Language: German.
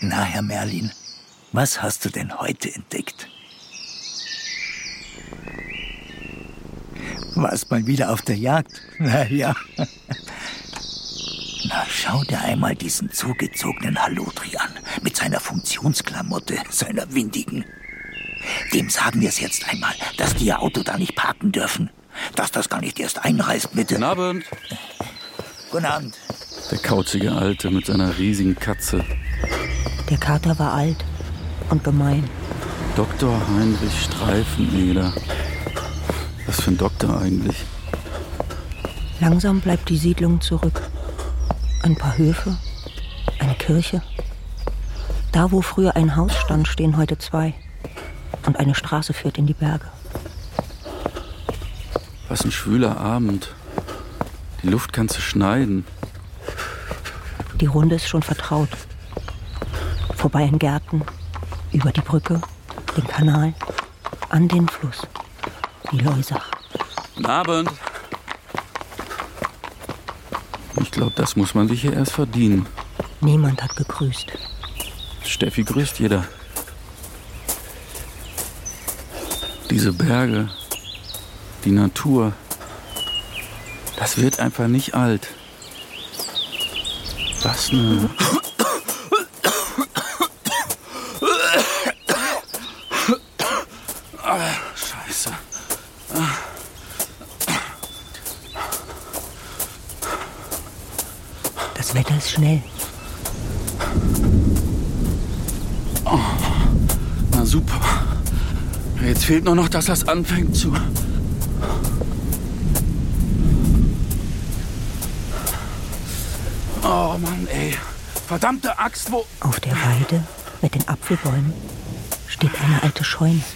Na, Herr Merlin, was hast du denn heute entdeckt? Warst mal wieder auf der Jagd? Na ja. Na, schau dir einmal diesen zugezogenen Halotri an, mit seiner Funktionsklamotte, seiner windigen. Dem sagen wir es jetzt einmal, dass die ihr Auto da nicht parken dürfen. Dass das gar nicht erst einreist mit Guten Abend. Guten Abend. Der kauzige Alte mit seiner riesigen Katze. Der Kater war alt und gemein. Dr. Heinrich Streifeneder. Was für ein Doktor eigentlich? Langsam bleibt die Siedlung zurück. Ein paar Höfe, eine Kirche. Da, wo früher ein Haus stand, stehen heute 2. Und eine Straße führt in die Berge. Was ein schwüler Abend. Die Luft kannst du schneiden. Die Runde ist schon vertraut. Vorbei an Gärten, über die Brücke, den Kanal, an den Fluss, die Loisach. Guten Abend. Ich glaube, das muss man sich hier erst verdienen. Niemand hat gegrüßt. Steffi grüßt jeder. Diese Berge, die Natur, das wird einfach nicht alt. Was ne... Scheiße. Das Wetter ist schnell. Oh, na super. Jetzt fehlt nur noch, dass das anfängt zu... Oh Mann, ey. Verdammte Axt, wo... Auf der Weide mit den Apfelbäumen steht eine alte Scheune.